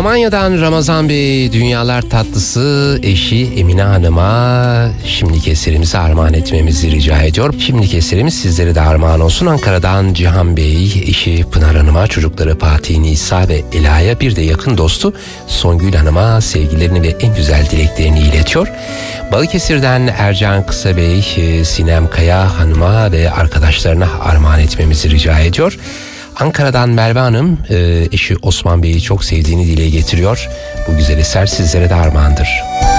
Almanya'dan Ramazan Bey dünyalar tatlısı eşi Emine Hanım'a şimdiki eserimizi armağan etmemizi rica ediyor. Şimdiki eserimiz sizlere de armağan olsun. Ankara'dan Cihan Bey eşi Pınar Hanım'a, çocukları Fatih, Nisa ve Ela'ya, bir de yakın dostu Songül Hanım'a sevgilerini ve en güzel dileklerini iletiyor. Balıkesir'den Ercan Kısa Bey Sinem Kaya Hanım'a ve arkadaşlarına armağan etmemizi rica ediyor. Ankara'dan Merve Hanım eşi Osman Bey'i çok sevdiğini dile getiriyor. Bu güzel eser sizlere de armağandır.